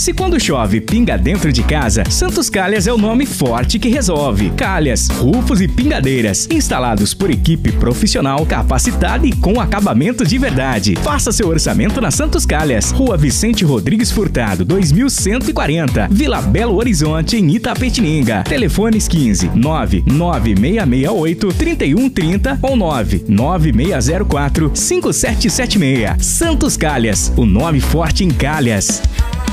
Se quando chove, pinga dentro de casa, Santos Calhas é o nome forte que resolve. Calhas, rufos e pingadeiras, instalados por equipe profissional, capacitada e com acabamento de verdade. Faça seu orçamento na Santos Calhas, Rua Vicente Rodrigues Furtado, 2140, Vila Belo Horizonte, em Itapetininga. Telefones 15 99668 3130 ou 99604 5776. Santos Calhas, o nome forte em Calhas.